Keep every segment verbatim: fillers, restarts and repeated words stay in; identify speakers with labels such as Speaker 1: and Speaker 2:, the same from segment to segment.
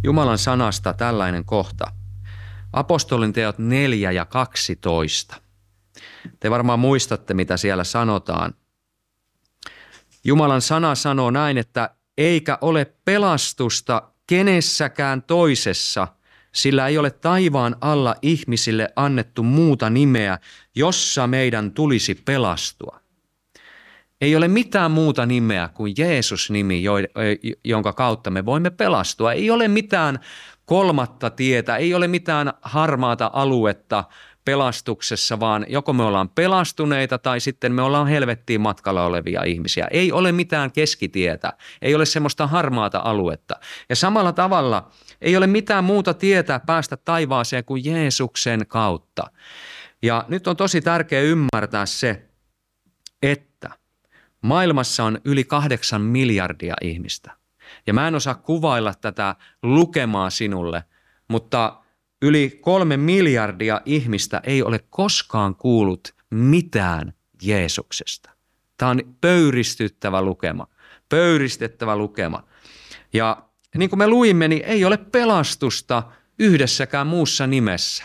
Speaker 1: Jumalan sanasta tällainen kohta. Apostolin teot neljä ja kaksitoista. Te varmaan muistatte, mitä siellä sanotaan. Jumalan sana sanoo näin, että eikä ole pelastusta kenessäkään toisessa, sillä ei ole taivaan alla ihmisille annettu muuta nimeä, jossa meidän tulisi pelastua. Ei ole mitään muuta nimeä kuin Jeesus-nimi, jonka kautta me voimme pelastua. Ei ole mitään kolmatta tietä, ei ole mitään harmaata aluetta pelastuksessa, vaan joko me ollaan pelastuneita tai sitten me ollaan helvettiin matkalla olevia ihmisiä. Ei ole mitään keskitietä, ei ole semmoista harmaata aluetta. Ja samalla tavalla ei ole mitään muuta tietä päästä taivaaseen kuin Jeesuksen kautta. Ja nyt on tosi tärkeää ymmärtää se, että maailmassa on yli kahdeksan miljardia ihmistä. Ja mä en osaa kuvailla tätä lukemaa sinulle, mutta yli kolme miljardia ihmistä ei ole koskaan kuullut mitään Jeesuksesta. Tämä on pöyristyttävä lukema, pöyristettävä lukema. Ja niin kuin me luimme, niin ei ole pelastusta yhdessäkään muussa nimessä.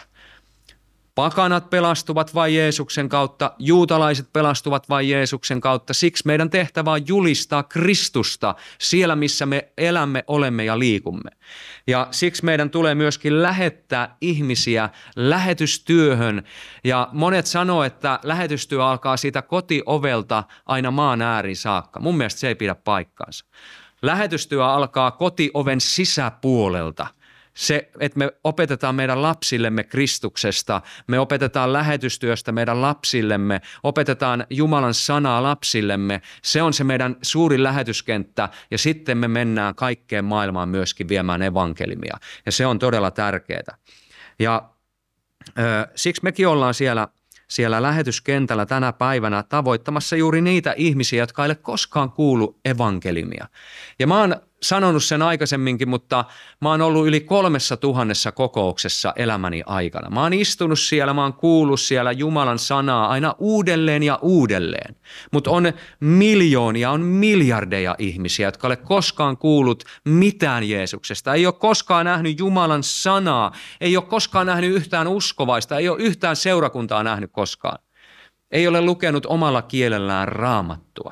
Speaker 1: Pakanat pelastuvat vain Jeesuksen kautta, juutalaiset pelastuvat vain Jeesuksen kautta. Siksi meidän tehtävä on julistaa Kristusta siellä, missä me elämme, olemme ja liikumme. Ja siksi meidän tulee myöskin lähettää ihmisiä lähetystyöhön. Ja monet sanoo, että lähetystyö alkaa siitä kotiovelta aina maan ääriin saakka. Mun mielestä se ei pidä paikkaansa. Lähetystyö alkaa kotioven sisäpuolelta. Se, että me opetetaan meidän lapsillemme Kristuksesta, me opetetaan lähetystyöstä meidän lapsillemme, opetetaan Jumalan sanaa lapsillemme, se on se meidän suuri lähetyskenttä ja sitten me mennään kaikkeen maailmaan myöskin viemään evankelimia ja se on todella tärkeää. Ja ö, siksi mekin ollaan siellä, siellä lähetyskentällä tänä päivänä tavoittamassa juuri niitä ihmisiä, jotka ei ole koskaan kuullut evankelimia. Ja mä oon sanonut sen aikaisemminkin, mutta mä oon ollut yli kolmessa tuhannessa kokouksessa elämäni aikana. Mä oon istunut siellä, mä oon kuullut siellä Jumalan sanaa aina uudelleen ja uudelleen. Mutta on miljoonia, on miljardeja ihmisiä, jotka ei ole koskaan kuullut mitään Jeesuksesta. Ei ole koskaan nähnyt Jumalan sanaa, ei ole koskaan nähnyt yhtään uskovaista, ei ole yhtään seurakuntaa nähnyt koskaan. Ei ole lukenut omalla kielellään Raamattua.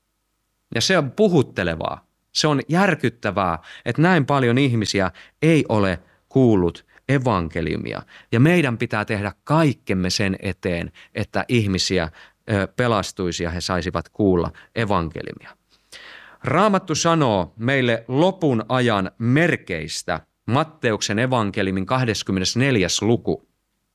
Speaker 1: Ja se on puhuttelevaa. Se on järkyttävää, että näin paljon ihmisiä ei ole kuullut evankeliumia. Ja meidän pitää tehdä kaikkemme sen eteen, että ihmisiä pelastuisi ja he saisivat kuulla evankeliumia. Raamattu sanoo meille lopun ajan merkeistä, Matteuksen evankeliumin kahdeskymmenesneljäs luku.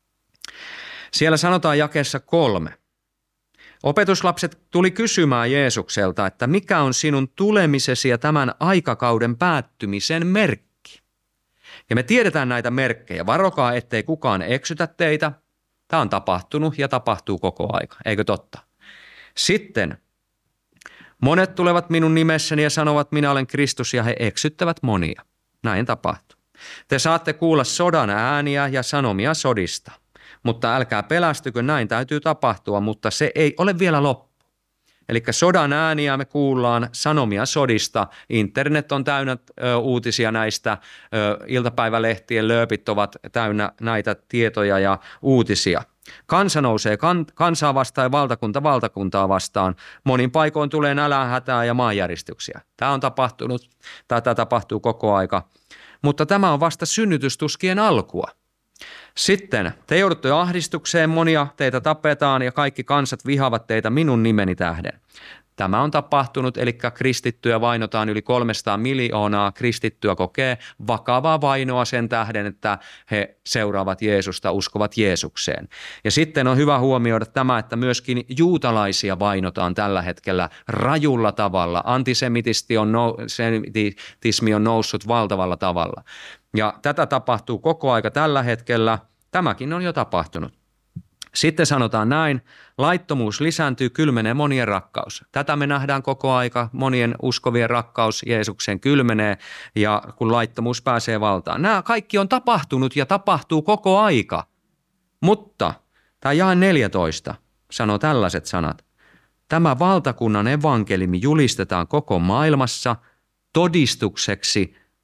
Speaker 1: Siellä sanotaan jakeessa kolme. Opetuslapset tuli kysymään Jeesukselta, että mikä on sinun tulemisesi ja tämän aikakauden päättymisen merkki. Ja me tiedetään näitä merkkejä. Varokaa, ettei kukaan eksytä teitä. Tämä on tapahtunut ja tapahtuu koko aika, eikö totta? Sitten monet tulevat minun nimessäni ja sanovat, minä olen Kristus ja he eksyttävät monia. Näin tapahtuu. Te saatte kuulla sodan ääniä ja sanomia sodista. Mutta älkää pelästykö, näin täytyy tapahtua, mutta se ei ole vielä loppu. Eli sodan ääniä me kuullaan, sanomia sodista. Internet on täynnä ö, uutisia näistä, ö, iltapäivälehtien lööpit ovat täynnä näitä tietoja ja uutisia. Kansa nousee kan, kansaa vastaan ja valtakunta valtakuntaa vastaan. Monin paikoin tulee nälänhätää ja maanjäristyksiä. Tämä on tapahtunut, tätä tapahtuu koko aika, mutta tämä on vasta synnytystuskien alkua. Sitten te joudutte ahdistukseen, monia teitä tapetaan ja kaikki kansat vihaavat teitä minun nimeni tähden. Tämä on tapahtunut, eli kristittyä vainotaan yli kolmesataa miljoonaa. Kristittyä kokee vakavaa vainoa sen tähden, että he seuraavat Jeesusta, uskovat Jeesukseen. Ja sitten on hyvä huomioida tämä, että myöskin juutalaisia vainotaan tällä hetkellä rajulla tavalla. Antisemitismi on, nou- semitismi on noussut valtavalla tavalla. Ja tätä tapahtuu koko aika tällä hetkellä. Tämäkin on jo tapahtunut. Sitten sanotaan näin, laittomuus lisääntyy, kylmenee monien rakkaus. Tätä me nähdään koko aika, monien uskovien rakkaus Jeesukseen kylmenee ja kun laittomuus pääsee valtaan. Nämä kaikki on tapahtunut ja tapahtuu koko aika, mutta tämä jae neljätoista sanoo tällaiset sanat. Tämä valtakunnan evankeliumi julistetaan koko maailmassa todistukseksi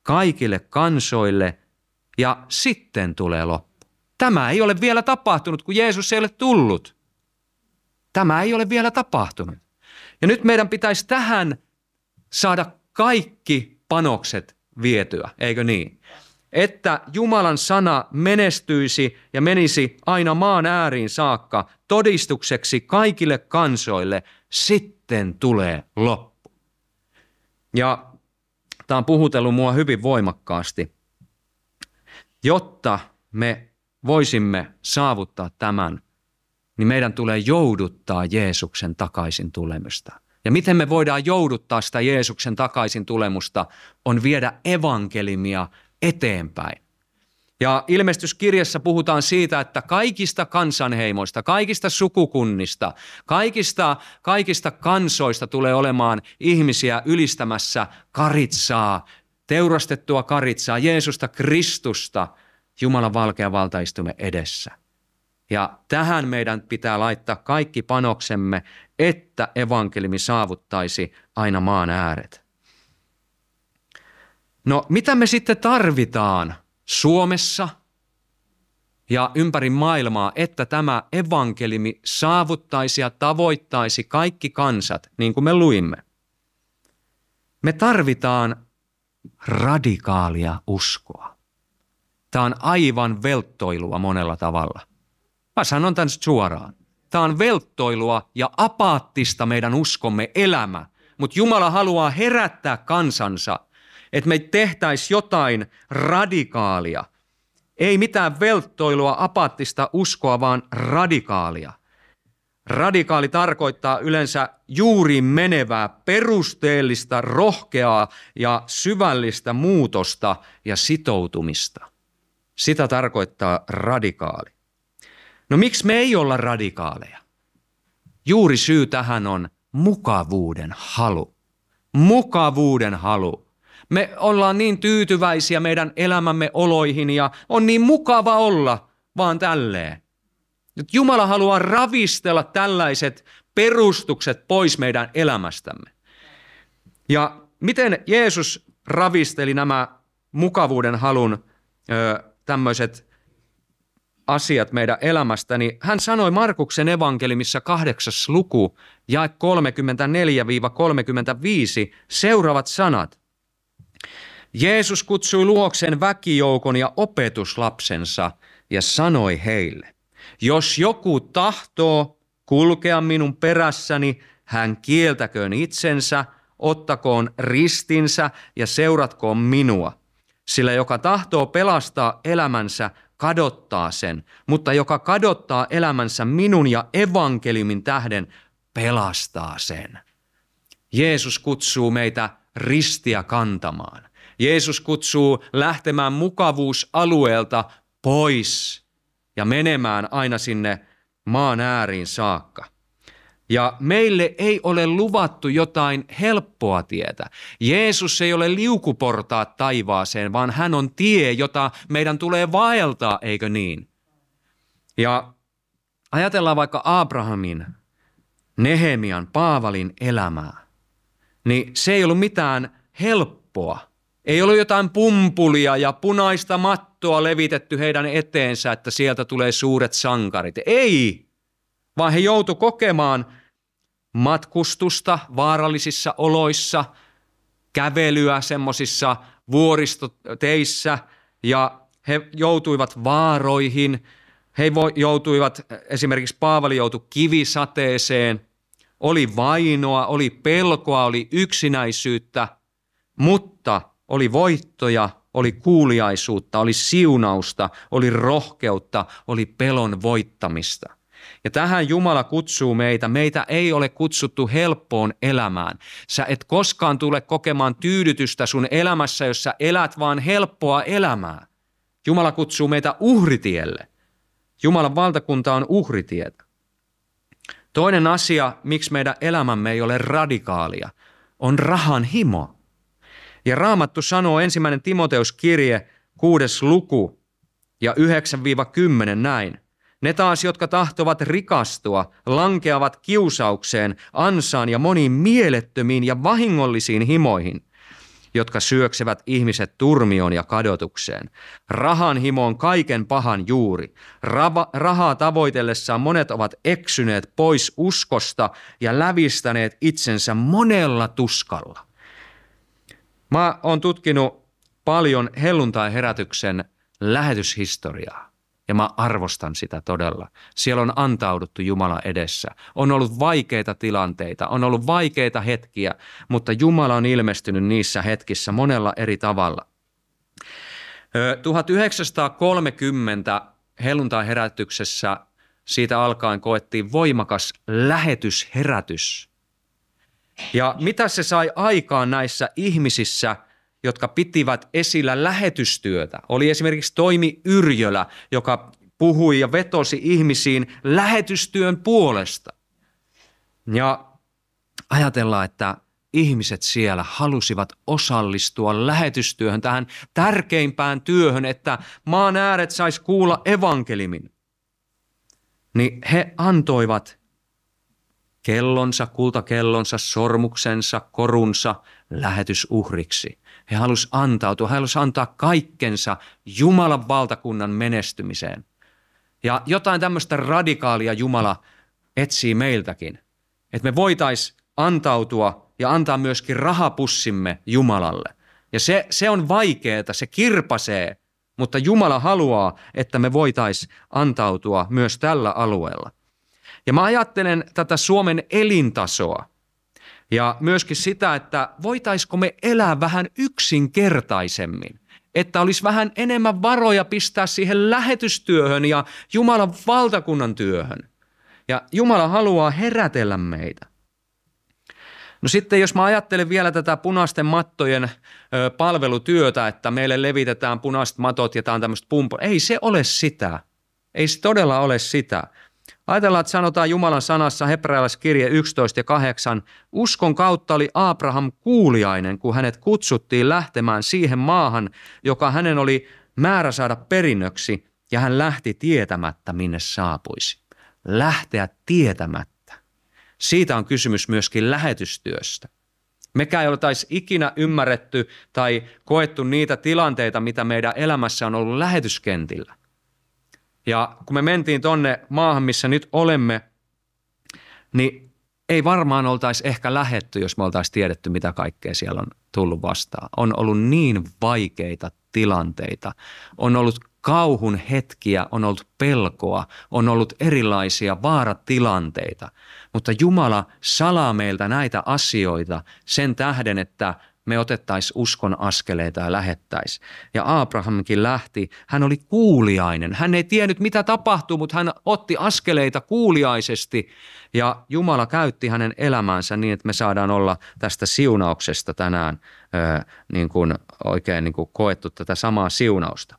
Speaker 1: kaikille kansoille ja sitten tulee loppu. Tämä ei ole vielä tapahtunut, kun Jeesus ei ole tullut. Tämä ei ole vielä tapahtunut. Ja nyt meidän pitäisi tähän saada kaikki panokset vietyä, eikö niin? Että Jumalan sana menestyisi ja menisi aina maan ääriin saakka todistukseksi kaikille kansoille, sitten tulee loppu. Ja tämä on puhutellut mua hyvin voimakkaasti, jotta me voisimme saavuttaa tämän, niin meidän tulee jouduttaa Jeesuksen takaisin tulemusta. Ja miten me voidaan jouduttaa sitä Jeesuksen takaisin tulemusta, on viedä evankelimia eteenpäin. Ja ilmestyskirjassa puhutaan siitä, että kaikista kansanheimoista, kaikista sukukunnista, kaikista, kaikista kansoista tulee olemaan ihmisiä ylistämässä karitsaa, teurastettua karitsaa, Jeesusta Kristusta Jumalan valkean valtaistuimen edessä. Ja tähän meidän pitää laittaa kaikki panoksemme, että evankelimi saavuttaisi aina maan ääret. No, mitä me sitten tarvitaan Suomessa ja ympäri maailmaa, että tämä evankelimi saavuttaisi ja tavoittaisi kaikki kansat, niin kuin me luimme? Me tarvitaan radikaalia uskoa. Tämä on aivan velttoilua monella tavalla. Mä sanon tämän suoraan. Tämä on velttoilua ja apaattista meidän uskomme elämä, mutta Jumala haluaa herättää kansansa, että me tehtäisiin jotain radikaalia. Ei mitään velttoilua, apaattista uskoa, vaan radikaalia. Radikaali tarkoittaa yleensä juuri menevää, perusteellista, rohkeaa ja syvällistä muutosta ja sitoutumista. Sitä tarkoittaa radikaali. No miksi me ei olla radikaaleja? Juuri syy tähän on mukavuuden halu. Mukavuuden halu. Me ollaan niin tyytyväisiä meidän elämämme oloihin ja on niin mukava olla vaan tälleen. Nyt Jumala haluaa ravistella tällaiset perustukset pois meidän elämästämme. Ja miten Jeesus ravisteli nämä mukavuuden halun ö, tämmöiset asiat meidän elämästä, niin hän sanoi Markuksen evankelimissa kahdeksas luku, jae kolmekymmentäneljä kolmekymmentäviisi seuraavat sanat. Jeesus kutsui luokseen väkijoukon ja opetuslapsensa ja sanoi heille, jos joku tahtoo kulkea minun perässäni, hän kieltäköön itsensä, ottakoon ristinsä ja seuratkoon minua. Sillä joka tahtoo pelastaa elämänsä, kadottaa sen, mutta joka kadottaa elämänsä minun ja evankeliumin tähden, pelastaa sen. Jeesus kutsuu meitä ristiä kantamaan. Jeesus kutsuu lähtemään mukavuusalueelta pois ja menemään aina sinne maan ääriin saakka. Ja meille ei ole luvattu jotain helppoa tietä. Jeesus ei ole liukuportaat taivaaseen, vaan hän on tie, jota meidän tulee vaeltaa, eikö niin? Ja ajatellaan vaikka Abrahamin, Nehemian, Paavalin elämää. Niin se ei ollut mitään helppoa. Ei ollut jotain pumpulia ja punaista mattoa levitetty heidän eteensä, että sieltä tulee suuret sankarit. Ei, vaan he joutu kokemaan matkustusta vaarallisissa oloissa, kävelyä semmoisissa vuoristoteissä ja he joutuivat vaaroihin. He joutuivat, esimerkiksi Paavali joutui kivisateeseen, oli vainoa, oli pelkoa, oli yksinäisyyttä, mutta oli voittoja, oli kuuliaisuutta, oli siunausta, oli rohkeutta, oli pelon voittamista. Ja tähän Jumala kutsuu meitä. Meitä ei ole kutsuttu helppoon elämään. Sä et koskaan tule kokemaan tyydytystä sun elämässä, jos sä elät vaan helppoa elämää. Jumala kutsuu meitä uhritielle. Jumalan valtakunta on uhritietä. Toinen asia, miksi meidän elämämme ei ole radikaalia, on rahan himo. Ja Raamattu sanoo ensimmäinen Timoteuskirje, kuudes luku ja yhdeksän kymmenen näin. Ne taas, jotka tahtovat rikastua, lankeavat kiusaukseen, ansaan ja moniin mielettömiin ja vahingollisiin himoihin, jotka syöksevät ihmiset turmioon ja kadotukseen. Rahan himo on kaiken pahan juuri. Rava, rahaa tavoitellessaan monet ovat eksyneet pois uskosta ja lävistäneet itsensä monella tuskalla. Mä oon tutkinut paljon helluntai-herätyksen lähetyshistoriaa. Ja mä arvostan sitä todella. Siellä on antauduttu Jumala edessä. On ollut vaikeita tilanteita, on ollut vaikeita hetkiä, mutta Jumala on ilmestynyt niissä hetkissä monella eri tavalla. tuhatyhdeksänsataakolmekymmentä helluntai-herätyksessä siitä alkaen koettiin voimakas lähetysherätys. Ja mitä se sai aikaan näissä ihmisissä, jotka pitivät esillä lähetystyötä? Oli esimerkiksi Toimi Yrjölä, joka puhui ja vetosi ihmisiin lähetystyön puolesta. Ja ajatellaan, että ihmiset siellä halusivat osallistua lähetystyöhön, tähän tärkeimpään työhön, että maan ääret sais kuulla evankelimin. Niin he antoivat kellonsa, kultakellonsa, sormuksensa, korunsa lähetysuhriksi. He halusivat antautua, he halusivat antaa kaikkensa Jumalan valtakunnan menestymiseen. Ja jotain tämmöistä radikaalia Jumala etsii meiltäkin, että me voitaisiin antautua ja antaa myöskin rahapussimme Jumalalle. Ja se, se on vaikeaa, se kirpasee, mutta Jumala haluaa, että me voitaisiin antautua myös tällä alueella. Ja mä ajattelen tätä Suomen elintasoa ja myöskin sitä, että voitaisiko me elää vähän yksinkertaisemmin, että olisi vähän enemmän varoja pistää siihen lähetystyöhön ja Jumalan valtakunnan työhön. Ja Jumala haluaa herätellä meitä. No sitten jos mä ajattelen vielä tätä punaisten mattojen ö, palvelutyötä, että meille levitetään punaiset matot ja tämä on tämmöistä pumpoa. Ei se ole sitä. Ei se todella ole sitä. Ajatellaan, että sanotaan Jumalan sanassa hebrealaiskirje yksitoista ja kahdeksan. Uskon kautta oli Abraham kuuliainen, kun hänet kutsuttiin lähtemään siihen maahan, joka hänen oli määrä saada perinnöksi, ja hän lähti tietämättä, minne saapuisi. Lähteä tietämättä. Siitä on kysymys myöskin lähetystyöstä. Mekään ei oltaisi ikinä ymmärretty tai koettu niitä tilanteita, mitä meidän elämässä on ollut lähetyskentillä. Ja kun me mentiin tonne maahan, missä nyt olemme, niin ei varmaan oltaisi ehkä lähetty, jos me oltaisiin tiedetty, mitä kaikkea siellä on tullut vastaan. On ollut niin vaikeita tilanteita, on ollut kauhun hetkiä, on ollut pelkoa, on ollut erilaisia vaaratilanteita, mutta Jumala salaa meiltä näitä asioita sen tähden, että me otettaisiin uskon askeleita ja lähettäisiin. Ja Abrahamkin lähti, hän oli kuuliainen. Hän ei tiennyt, mitä tapahtuu, mutta hän otti askeleita kuuliaisesti. Ja Jumala käytti hänen elämänsä niin, että me saadaan olla tästä siunauksesta tänään ö, niin kuin oikein niin kuin koettu tätä samaa siunausta.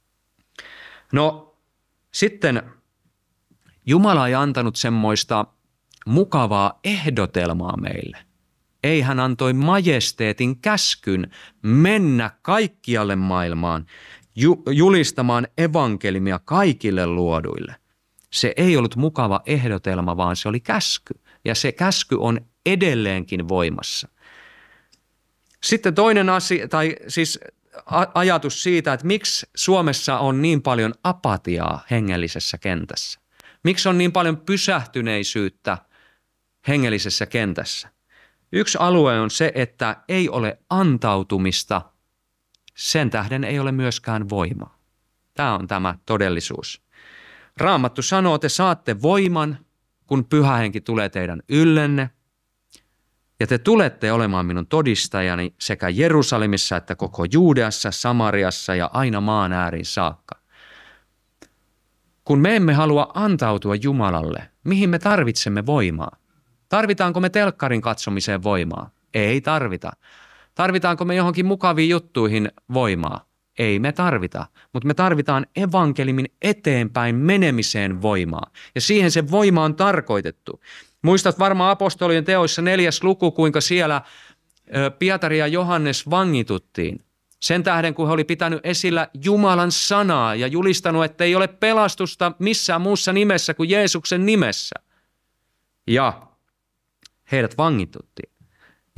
Speaker 1: No sitten Jumala ei antanut semmoista mukavaa ehdotelmaa meille. Ei, hän antoi majesteetin käskyn mennä kaikkialle maailmaan ju- julistamaan evankelimia kaikille luoduille. Se ei ollut mukava ehdotelma, vaan se oli käsky. Ja se käsky on edelleenkin voimassa. Sitten toinen asia, tai siis ajatus siitä, että miksi Suomessa on niin paljon apatiaa hengellisessä kentässä. Miksi on niin paljon pysähtyneisyyttä hengellisessä kentässä. Yksi alue on se, että ei ole antautumista, sen tähden ei ole myöskään voimaa. Tämä on tämä todellisuus. Raamattu sanoo, että te saatte voiman, kun Pyhä Henki tulee teidän yllenne, ja te tulette olemaan minun todistajani sekä Jerusalemissa että koko Juudeassa, Samariassa ja aina maan ääriin saakka. Kun me emme halua antautua Jumalalle, mihin me tarvitsemme voimaa? Tarvitaanko me telkkarin katsomiseen voimaa? Ei tarvita. Tarvitaanko me johonkin mukaviin juttuihin voimaa? Ei me tarvita, mutta me tarvitaan evankelimin eteenpäin menemiseen voimaa. Ja siihen se voima on tarkoitettu. Muistat varmaan apostolien teoissa neljäs luku, kuinka siellä Pietari ja Johannes vangituttiin. Sen tähden, kun he oli pitänyt esillä Jumalan sanaa ja julistanut, että ei ole pelastusta missään muussa nimessä kuin Jeesuksen nimessä. Ja heidät vangituttiin.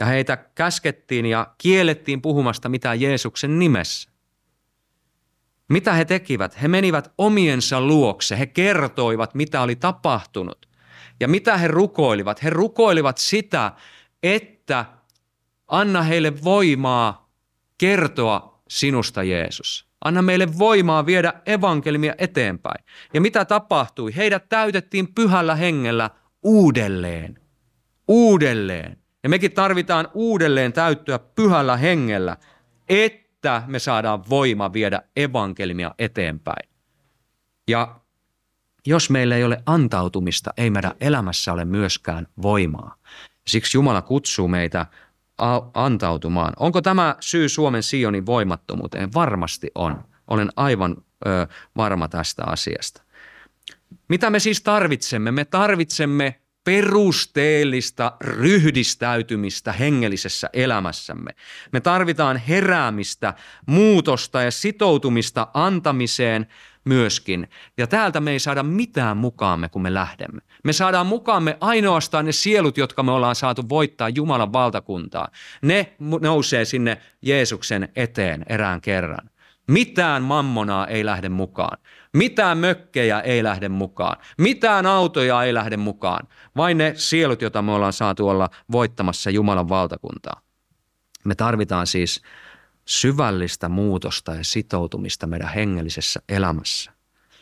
Speaker 1: Ja heitä käskettiin ja kiellettiin puhumasta mitään Jeesuksen nimessä. Mitä he tekivät? He menivät omiensa luokse. He kertoivat, mitä oli tapahtunut. Ja mitä he rukoilivat? He rukoilivat sitä, että anna heille voimaa kertoa sinusta, Jeesus. Anna meille voimaa viedä evankeliumia eteenpäin. Ja mitä tapahtui? Heidät täytettiin pyhällä hengellä uudelleen. Uudelleen. Ja mekin tarvitaan uudelleen täyttyä pyhällä hengellä, että me saadaan voima viedä evankeliumia eteenpäin. Ja jos meillä ei ole antautumista, ei meidän elämässä ole myöskään voimaa. Siksi Jumala kutsuu meitä antautumaan. Onko tämä syy Suomen Sionin voimattomuuteen? Varmasti on. Olen aivan ö, varma tästä asiasta. Mitä me siis tarvitsemme? Me tarvitsemme perusteellista ryhdistäytymistä hengellisessä elämässämme. Me tarvitaan heräämistä, muutosta ja sitoutumista antamiseen myöskin. Ja täältä me ei saada mitään mukaamme, kun me lähdemme. Me saadaan mukaamme ainoastaan ne sielut, jotka me ollaan saatu voittaa Jumalan valtakuntaa. Ne nousee sinne Jeesuksen eteen erään kerran. Mitään mammonaa ei lähde mukaan. Mitään mökkejä ei lähde mukaan. Mitään autoja ei lähde mukaan. Vain ne sielut, joita me ollaan saatu olla voittamassa Jumalan valtakuntaa. Me tarvitaan siis syvällistä muutosta ja sitoutumista meidän hengellisessä elämässä.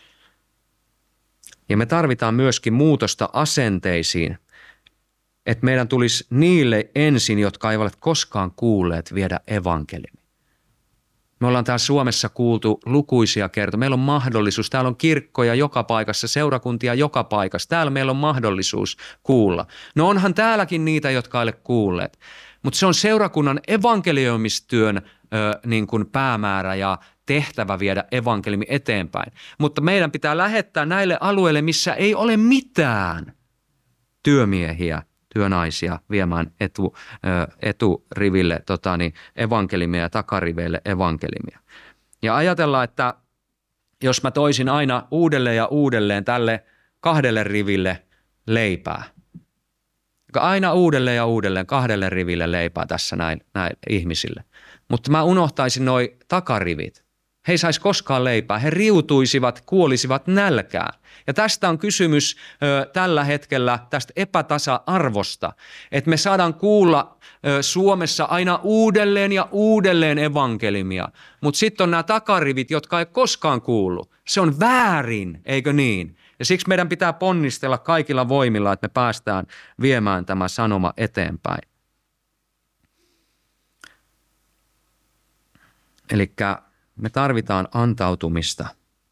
Speaker 1: Ja me tarvitaan myöskin muutosta asenteisiin, että meidän tulisi niille ensin, jotka eivät ole koskaan kuulleet, viedä evankeliumia. Me ollaan täällä Suomessa kuultu lukuisia kertoja. Meillä on mahdollisuus, täällä on kirkkoja joka paikassa, seurakuntia joka paikassa. Täällä meillä on mahdollisuus kuulla. No onhan täälläkin niitä, jotka eivät ole kuulleet. Mutta se on seurakunnan evankelioimistyön ö, niin kuin päämäärä ja tehtävä viedä evankeliumi eteenpäin. Mutta meidän pitää lähettää näille alueille, missä ei ole mitään työmiehiä, työnaisia viemään etu, ö, eturiville tota, niin, evankelimia ja takariveille evankelimia. Ja ajatellaan, että jos mä toisin aina uudelleen ja uudelleen tälle kahdelle riville leipää, aina uudelleen ja uudelleen kahdelle riville leipää tässä näin, näin ihmisille. Mutta mä unohtaisin noi takarivit. He ei saisi koskaan leipää. He riutuisivat, kuolisivat nälkään. Ja tästä on kysymys ö, tällä hetkellä tästä epätasa-arvosta. Että me saadaan kuulla ö, Suomessa aina uudelleen ja uudelleen evankeliumia. Mutta sitten on nämä takarivit, jotka ei koskaan kuullut. Se on väärin, eikö niin? Ja siksi meidän pitää ponnistella kaikilla voimilla, että me päästään viemään tämä sanoma eteenpäin. Elikkä me tarvitaan antautumista.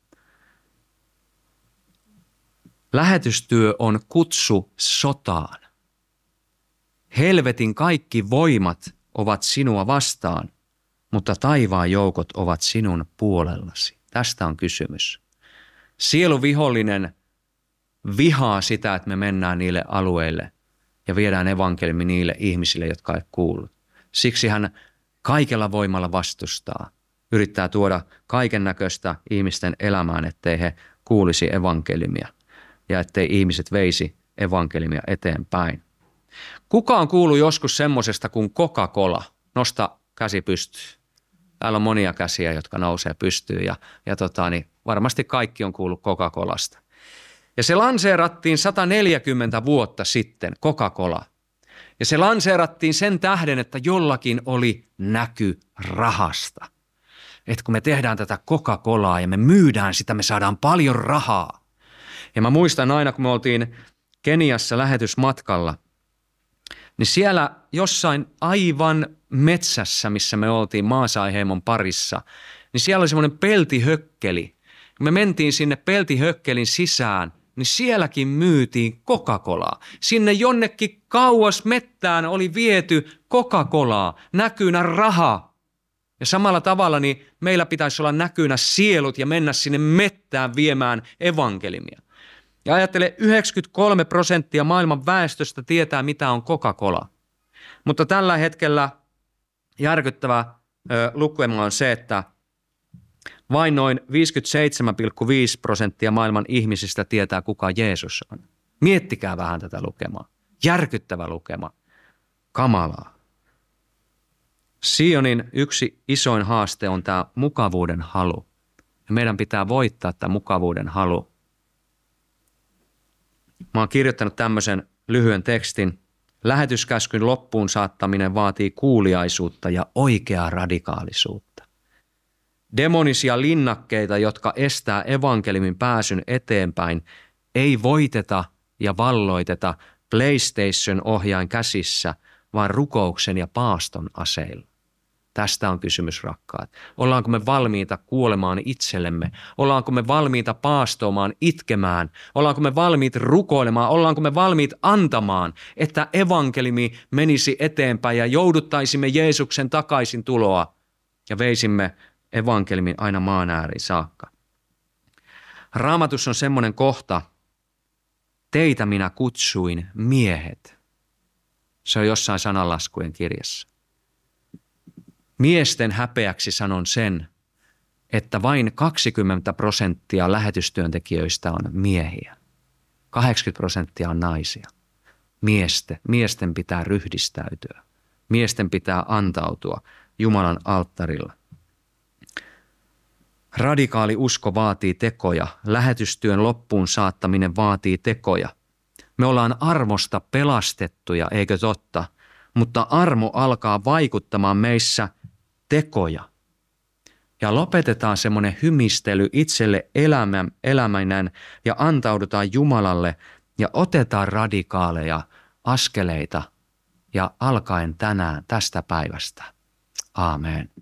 Speaker 1: Lähetystyö on kutsu sotaan. Helvetin kaikki voimat ovat sinua vastaan, mutta taivaan joukot ovat sinun puolellasi. Tästä on kysymys. Sieluvihollinen vihaa sitä, että me mennään niille alueille ja viedään evankeliumi niille ihmisille, jotka ei kuullut. Siksi hän kaikella voimalla vastustaa. Yrittää tuoda kaiken näköistä ihmisten elämään, ettei he kuulisi evankeliumia ja ettei ihmiset veisi evankeliumia eteenpäin. Kuka on kuullut joskus semmosesta kuin Coca-Cola? Nosta käsi pystyyn. Täällä on monia käsiä, jotka nousee pystyyn ja, ja tota, niin varmasti kaikki on kuullut Coca-Colasta. Ja se lanseerattiin sata neljäkymmentä vuotta sitten, Coca-Cola. Ja se lanseerattiin sen tähden, että jollakin oli näky rahasta. Että kun me tehdään tätä Coca-Colaa ja me myydään sitä, me saadaan paljon rahaa. Ja mä muistan aina, kun me oltiin Keniassa lähetysmatkalla, niin siellä jossain aivan metsässä, missä me oltiin Maasai-heimon parissa, niin siellä oli semmoinen peltihökkeli. Kun me mentiin sinne peltihökkelin sisään, niin sielläkin myytiin Coca-Colaa. Sinne jonnekin kauas mettään oli viety Coca-Colaa, näkynä raha. Ja samalla tavalla niin meillä pitäisi olla näkynä sielut ja mennä sinne mettään viemään evankeliumia. Ja ajattele, yhdeksänkymmentäkolme prosenttia maailman väestöstä tietää, mitä on Coca-Cola. Mutta tällä hetkellä järkyttävä ö, lukema on se, että vain noin viisikymmentäseitsemän pilkku viisi prosenttia maailman ihmisistä tietää, kuka Jeesus on. Miettikää vähän tätä lukemaa. Järkyttävä lukema. Kamalaa. Sionin yksi isoin haaste on tämä mukavuuden halu. Ja meidän pitää voittaa tämä mukavuuden halu. Mä oon kirjoittanut tämmöisen lyhyen tekstin. Lähetyskäskyn loppuun saattaminen vaatii kuuliaisuutta ja oikeaa radikaalisuutta. Demonisia linnakkeita, jotka estää evankeliumin pääsyn eteenpäin, ei voiteta ja valloiteta PlayStation-ohjain käsissä, vaan rukouksen ja paaston aseilla. Tästä on kysymys, rakkaat. Ollaanko me valmiita kuolemaan itsellemme? Ollaanko me valmiita paastoamaan, itkemään? Ollaanko me valmiit rukoilemaan? Ollaanko me valmiit antamaan, että evankeliumi menisi eteenpäin ja jouduttaisimme Jeesuksen takaisin tuloa ja veisimme evankeliumin aina maan ääriin saakka? Raamatussa on semmoinen kohta, teitä minä kutsuin miehet. Se on jossain sananlaskujen kirjassa. Miesten häpeäksi sanon sen, että vain kaksikymmentä prosenttia lähetystyöntekijöistä on miehiä. kahdeksankymmentä prosenttia on naisia. Miesten, miesten pitää ryhdistäytyä. Miesten pitää antautua Jumalan alttarilla. Radikaali usko vaatii tekoja. Lähetystyön loppuun saattaminen vaatii tekoja. Me ollaan armosta pelastettuja, eikö totta? Mutta armo alkaa vaikuttamaan meissä tekoja. Ja lopetetaan semmoinen hymistely itselle elämä, elämäinen ja antaudutaan Jumalalle ja otetaan radikaaleja askeleita ja alkaen tänään tästä päivästä. Aamen.